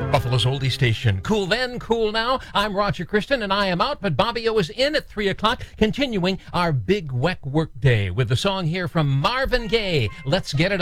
Buffalo's oldie station. Cool then, cool now. I'm Roger Kristen, and I am out, but Bobby O is in at 3 o'clock, continuing our big wet work day with the song here from Marvin Gaye. Let's get it